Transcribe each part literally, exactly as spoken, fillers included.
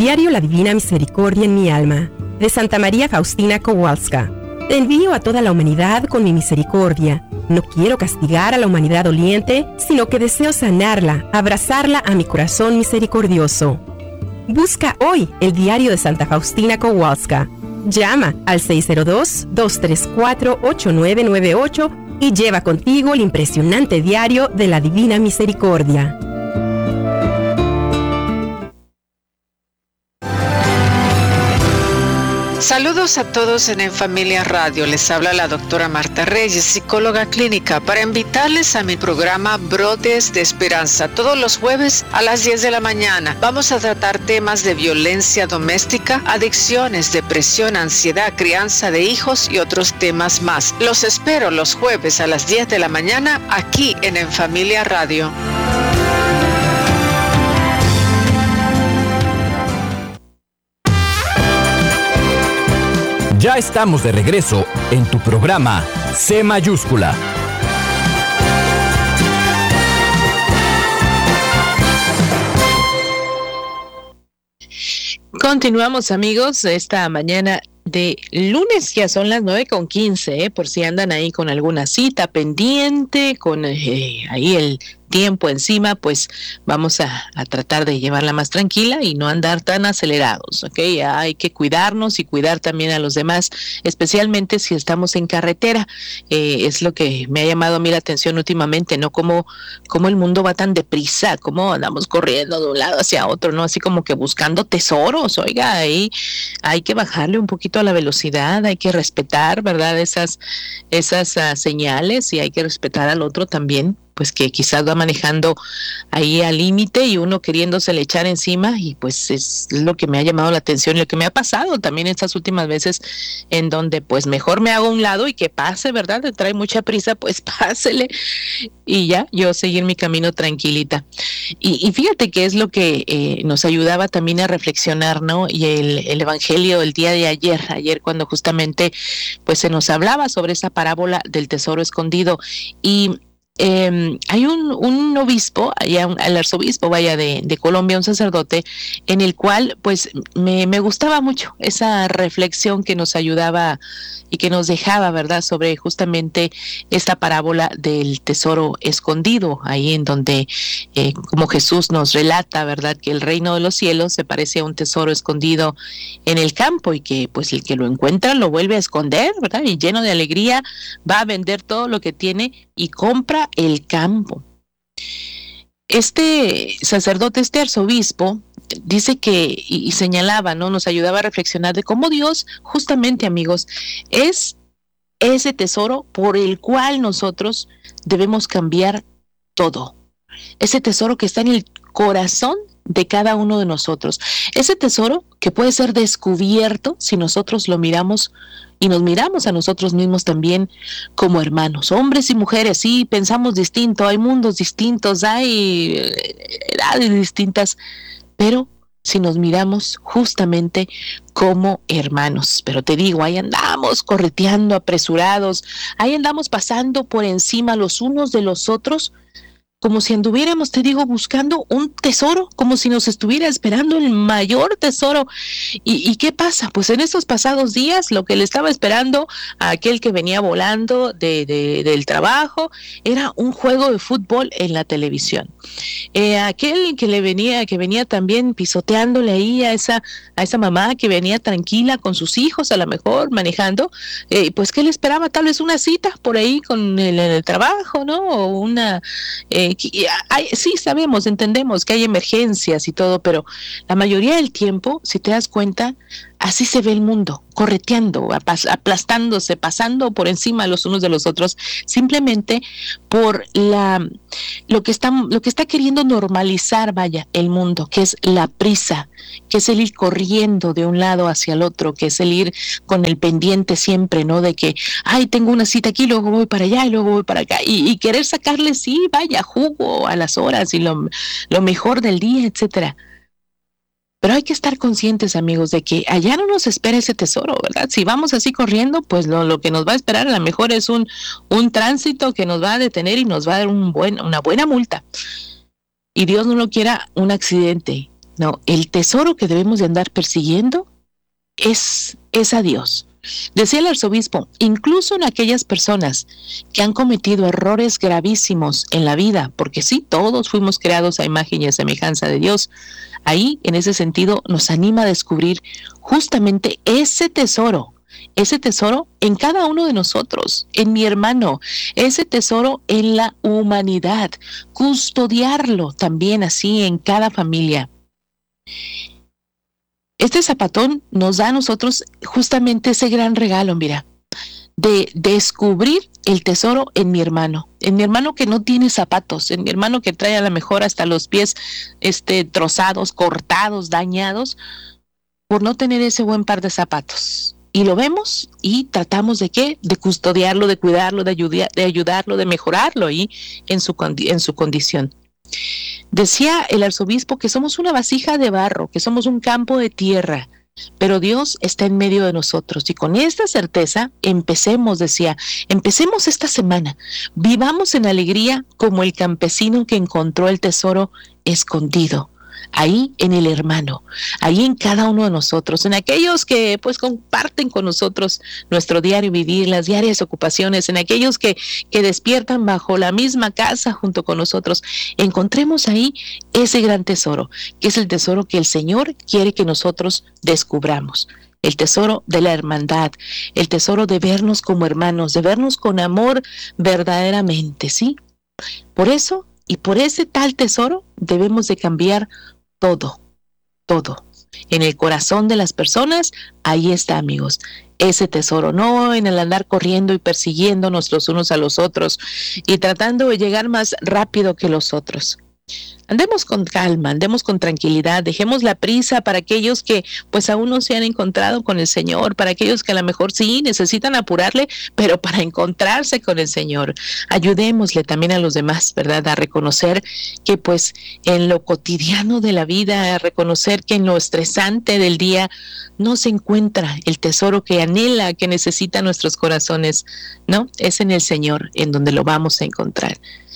Diario La Divina Misericordia en mi alma, de Santa María Faustina Kowalska. Te envío a toda la humanidad con mi misericordia. No quiero castigar a la humanidad doliente, sino que deseo sanarla, abrazarla a mi corazón misericordioso. Busca hoy el Diario de Santa Faustina Kowalska. Llama al seis cero dos, dos tres cuatro, ocho nueve nueve ocho y lleva contigo el impresionante Diario de la Divina Misericordia. Saludos a todos en En Familia Radio. Les habla la doctora Marta Reyes, psicóloga clínica, para invitarles a mi programa Brotes de Esperanza. Todos los jueves a las diez de la mañana vamos a tratar temas de violencia doméstica, adicciones, depresión, ansiedad, crianza de hijos y otros temas más. Los espero los jueves a las diez de la mañana aquí en En Familia Radio. Ya estamos de regreso en tu programa C Mayúscula. Continuamos, amigos, esta mañana de lunes. Ya son las nueve con quince, ¿eh? Por si andan ahí con alguna cita pendiente, con eh, ahí el tiempo encima, pues vamos a, a tratar de llevarla más tranquila y no andar tan acelerados, ¿ok? Ya hay que cuidarnos y cuidar también a los demás, especialmente si estamos en carretera. Eh, es lo que me ha llamado a mí la atención últimamente, ¿no? Cómo, cómo el mundo va tan deprisa, cómo andamos corriendo de un lado hacia otro, ¿no? Así como que buscando tesoros. Oiga, ahí hay que bajarle un poquito a la velocidad, hay que respetar, ¿verdad? Esas, esas uh, señales, y hay que respetar al otro también, pues que quizás va manejando ahí al límite y uno queriéndose le echar encima, y pues es lo que me ha llamado la atención y lo que me ha pasado también estas últimas veces, en donde pues mejor me hago a un lado y que pase, ¿verdad? Le trae mucha prisa, pues pásele y ya, yo seguir mi camino tranquilita. Y, y fíjate que es lo que eh, nos ayudaba también a reflexionar, ¿no? Y el, el evangelio del día de ayer, ayer cuando justamente pues se nos hablaba sobre esa parábola del tesoro escondido. Y Eh, hay un, un obispo, allá un, el arzobispo, vaya, de, de Colombia, un sacerdote, en el cual pues me, me gustaba mucho esa reflexión que nos ayudaba y que nos dejaba, ¿verdad?, sobre justamente esta parábola del tesoro escondido, ahí en donde eh, como Jesús nos relata, ¿verdad?, que el reino de los cielos se parece a un tesoro escondido en el campo, y que pues el que lo encuentra lo vuelve a esconder, ¿verdad?, y lleno de alegría va a vender todo lo que tiene y compra el campo. Este sacerdote, este arzobispo, dice que, y, y señalaba, ¿no?, nos ayudaba a reflexionar de cómo Dios, justamente, amigos, es ese tesoro por el cual nosotros debemos cambiar todo. Ese tesoro que está en el corazón de cada uno de nosotros. Ese tesoro que puede ser descubierto si nosotros lo miramos y nos miramos a nosotros mismos también como hermanos, hombres y mujeres. Sí, pensamos distinto, hay mundos distintos, hay edades distintas, pero si nos miramos justamente como hermanos. Pero te digo, ahí andamos correteando, apresurados, ahí andamos pasando por encima los unos de los otros, como si anduviéramos, te digo, buscando un tesoro, como si nos estuviera esperando el mayor tesoro. ¿Y, y qué pasa? Pues en estos pasados días, lo que le estaba esperando a aquel que venía volando de, de, del trabajo era un juego de fútbol en la televisión. Eh, aquel que le venía, que venía también pisoteándole ahí a esa, a esa mamá que venía tranquila con sus hijos, a lo mejor manejando, eh, pues ¿qué le esperaba? Tal vez una cita por ahí con el, el trabajo, ¿no? O una... Eh, Hay, sí, sabemos, entendemos que hay emergencias y todo, pero la mayoría del tiempo, si te das cuenta, así se ve el mundo, correteando, aplastándose, pasando por encima los unos de los otros, simplemente por la lo que está lo que está queriendo normalizar, vaya, el mundo, que es la prisa, que es el ir corriendo de un lado hacia el otro, que es el ir con el pendiente siempre, ¿no? De que, ay, tengo una cita aquí, luego voy para allá, y luego voy para acá, y, y querer sacarle, sí, vaya, jugo a las horas y lo, lo mejor del día, etcétera. Pero hay que estar conscientes, amigos, de que allá no nos espera ese tesoro, ¿verdad? Si vamos así corriendo, pues lo, lo que nos va a esperar a lo mejor es un, un tránsito que nos va a detener y nos va a dar un buen, una buena multa. Y Dios no lo quiera, un accidente, No, el tesoro que debemos de andar persiguiendo es, es a Dios. Decía el arzobispo, incluso en aquellas personas que han cometido errores gravísimos en la vida, porque sí, todos fuimos creados a imagen y a semejanza de Dios, ahí en ese sentido nos anima a descubrir justamente ese tesoro, ese tesoro en cada uno de nosotros, en mi hermano, ese tesoro en la humanidad, custodiarlo también así en cada familia. Este zapatón nos da a nosotros justamente ese gran regalo, mira, de descubrir el tesoro en mi hermano, en mi hermano que no tiene zapatos, en mi hermano que trae a lo mejor hasta los pies este, trozados, cortados, dañados, por no tener ese buen par de zapatos. Y lo vemos y tratamos de qué, de custodiarlo, de cuidarlo, de, ayudar, de ayudarlo, de mejorarlo ahí en su, en su condición. Decía el arzobispo que somos una vasija de barro, que somos un campo de tierra, pero Dios está en medio de nosotros. Y con esta certeza, empecemos, decía, empecemos esta semana, vivamos en alegría como el campesino que encontró el tesoro escondido, ahí en el hermano, ahí en cada uno de nosotros, en aquellos que pues comparten con nosotros nuestro diario vivir, las diarias ocupaciones, en aquellos que, que despiertan bajo la misma casa junto con nosotros. Encontremos ahí ese gran tesoro, que es el tesoro que el Señor quiere que nosotros descubramos. El tesoro de la hermandad, el tesoro de vernos como hermanos, de vernos con amor verdaderamente, ¿sí? Por eso, y por ese tal tesoro, debemos de cambiar todo, todo. En el corazón de las personas, ahí está, amigos, ese tesoro, no en el andar corriendo y persiguiéndonos los unos a los otros y tratando de llegar más rápido que los otros. Andemos con calma, andemos con tranquilidad, dejemos la prisa para aquellos que pues aún no se han encontrado con el Señor, para aquellos que a lo mejor sí necesitan apurarle, pero para encontrarse con el Señor. Ayudémosle también a los demás, ¿verdad? A reconocer que pues en lo cotidiano de la vida, a reconocer que en lo estresante del día no se encuentra el tesoro que anhela, que necesita nuestros corazones, ¿no? Es en el Señor en donde lo vamos a encontrar.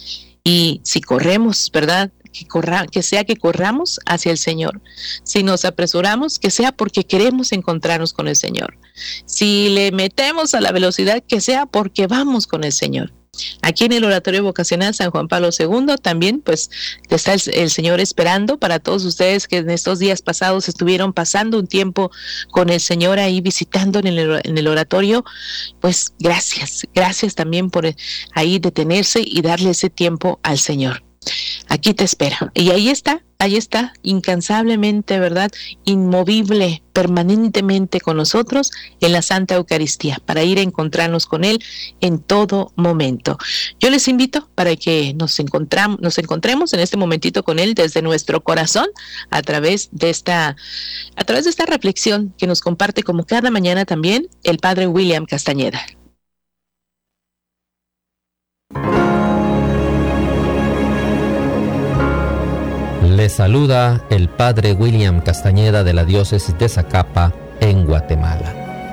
Y si corremos, ¿verdad? Que, corra, que sea que corramos hacia el Señor. Si nos apresuramos, que sea porque queremos encontrarnos con el Señor. Si le metemos a la velocidad, que sea porque vamos con el Señor. Aquí en el Oratorio Vocacional San Juan Pablo segundo también pues está el, el Señor esperando para todos ustedes que en estos días pasados estuvieron pasando un tiempo con el Señor ahí visitando en el, en el oratorio. Pues gracias, gracias también por ahí detenerse y darle ese tiempo al Señor. Aquí te espera. Y ahí está, ahí está, incansablemente, ¿verdad? Inmovible, permanentemente con nosotros en la Santa Eucaristía, para ir a encontrarnos con Él en todo momento. Yo les invito para que nos, encontram- nos encontremos en este momentito con Él desde nuestro corazón, a través de esta, a través de esta reflexión que nos comparte como cada mañana también el Padre William Castañeda. Le saluda el Padre William Castañeda de la Diócesis de Zacapa, en Guatemala.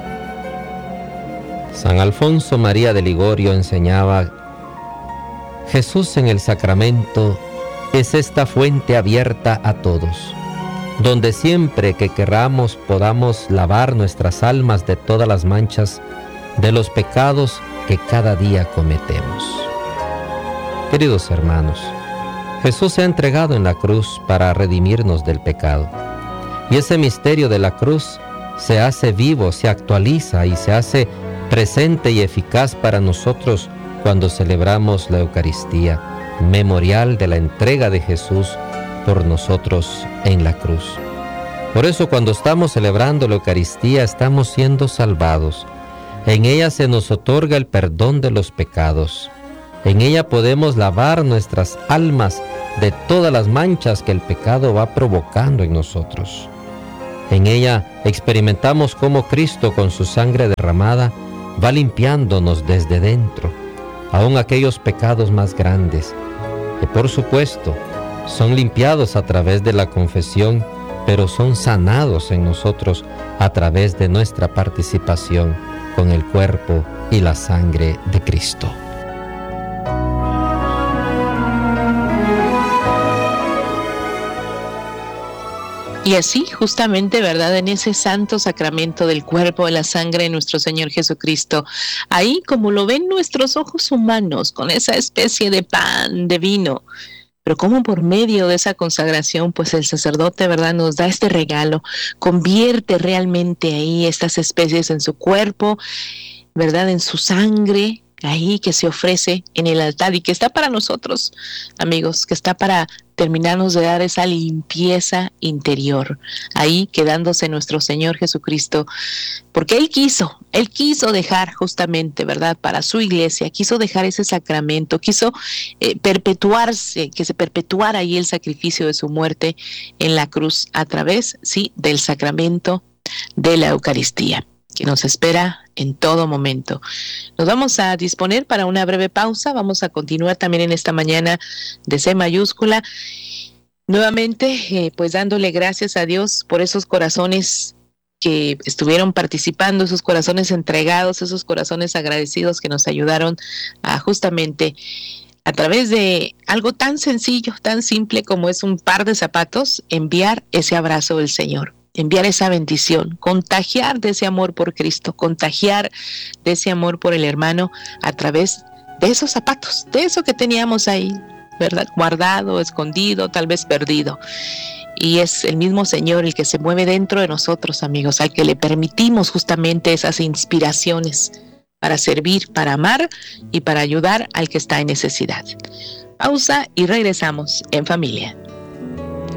San Alfonso María de Ligorio enseñaba: Jesús en el sacramento es esta fuente abierta a todos, donde siempre que querramos podamos lavar nuestras almas de todas las manchas de los pecados que cada día cometemos. Queridos hermanos, Jesús se ha entregado en la cruz para redimirnos del pecado. Y ese misterio de la cruz se hace vivo, se actualiza y se hace presente y eficaz para nosotros cuando celebramos la Eucaristía, memorial de la entrega de Jesús por nosotros en la cruz. Por eso cuando estamos celebrando la Eucaristía estamos siendo salvados. En ella se nos otorga el perdón de los pecados. En ella podemos lavar nuestras almas de todas las manchas que el pecado va provocando en nosotros. En ella experimentamos cómo Cristo con su sangre derramada va limpiándonos desde dentro, aun aquellos pecados más grandes, que por supuesto son limpiados a través de la confesión, pero son sanados en nosotros a través de nuestra participación con el cuerpo y la sangre de Cristo. Y así, justamente, ¿verdad? En ese santo sacramento del cuerpo, de la sangre de nuestro Señor Jesucristo, ahí como lo ven nuestros ojos humanos, con esa especie de pan, de vino, pero como por medio de esa consagración, pues el sacerdote, ¿verdad?, nos da este regalo, convierte realmente ahí estas especies en su cuerpo, ¿verdad?, en su sangre, ahí que se ofrece en el altar y que está para nosotros, amigos, que está para terminarnos de dar esa limpieza interior, ahí quedándose nuestro Señor Jesucristo, porque Él quiso, Él quiso dejar justamente, ¿verdad?, para su iglesia, quiso dejar ese sacramento, quiso eh, perpetuarse, que se perpetuara ahí el sacrificio de su muerte en la cruz a través, sí, del sacramento de la Eucaristía, que nos espera en todo momento. Nos vamos a disponer para una breve pausa. Vamos a continuar también en esta mañana de C mayúscula. Nuevamente, eh, pues dándole gracias a Dios por esos corazones que estuvieron participando, esos corazones entregados, esos corazones agradecidos que nos ayudaron a justamente a través de algo tan sencillo, tan simple como es un par de zapatos, enviar ese abrazo del Señor. Enviar esa bendición, contagiar de ese amor por Cristo, contagiar de ese amor por el hermano a través de esos zapatos, de eso que teníamos ahí, ¿verdad? Guardado, escondido, tal vez perdido. Y es el mismo Señor el que se mueve dentro de nosotros, amigos, al que le permitimos justamente esas inspiraciones para servir, para amar y para ayudar al que está en necesidad. Pausa y regresamos en familia.